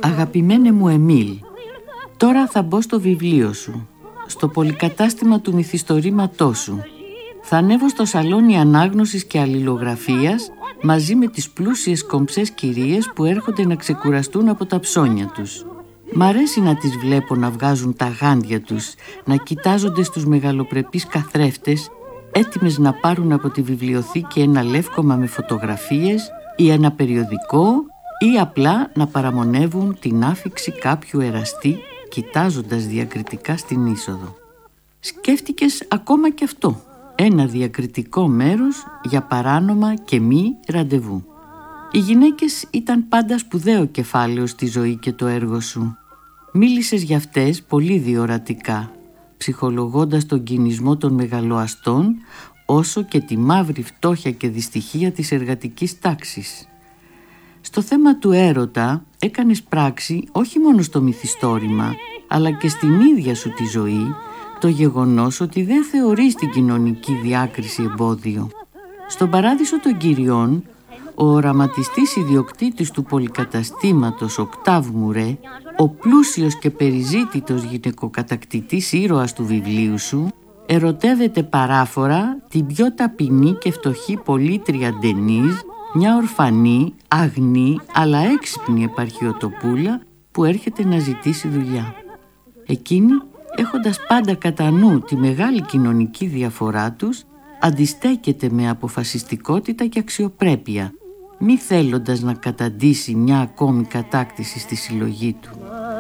Αγαπημένε μου Εμίλ, τώρα θα μπω στο βιβλίο σου, στο πολυκατάστημα του μυθιστορήματός σου. Θα ανέβω στο σαλόνι ανάγνωσης και αλληλογραφίας μαζί με τις πλούσιες κομψές κυρίες που έρχονται να ξεκουραστούν από τα ψώνια τους. Μ' αρέσει να τις βλέπω να βγάζουν τα γάντια τους, να κοιτάζονται στους μεγαλοπρεπείς καθρέφτες, έτοιμες να πάρουν από τη βιβλιοθήκη ένα λεύκομα με φωτογραφίες ή ένα περιοδικό ή απλά να παραμονεύουν την άφιξη κάποιου εραστή κοιτάζοντας διακριτικά στην είσοδο. Σκέφτηκες ακόμα και αυτό, ένα διακριτικό μέρος για παράνομα και μη ραντεβού. Οι γυναίκες ήταν πάντα σπουδαίο κεφάλαιο στη ζωή και το έργο σου. Μίλησες για αυτές πολύ διορατικά, ψυχολογώντας τον κινησμό των μεγαλοαστών όσο και τη μαύρη φτώχεια και δυστυχία της εργατικής τάξης. Στο θέμα του έρωτα έκανες πράξη όχι μόνο στο μυθιστόρημα, αλλά και στην ίδια σου τη ζωή, το γεγονός ότι δεν θεωρείς την κοινωνική διάκριση εμπόδιο. Στον Παράδεισο των Κυριών, ο οραματιστής ιδιοκτήτης του πολυκαταστήματος Οκτάβ Μουρέ, ο πλούσιος και περιζήτητος γυναικοκατακτητής ήρωας του βιβλίου σου, ερωτεύεται παράφορα την πιο ταπεινή και φτωχή πολίτρια Ντενίζ, μια ορφανή, αγνή αλλά έξυπνη επαρχιωτοπούλα που έρχεται να ζητήσει δουλειά. Εκείνη, έχοντας πάντα κατά νου τη μεγάλη κοινωνική διαφορά τους, αντιστέκεται με αποφασιστικότητα και αξιοπρέπεια, μη θέλοντας να καταντήσει μια ακόμη κατάκτηση στη συλλογή του.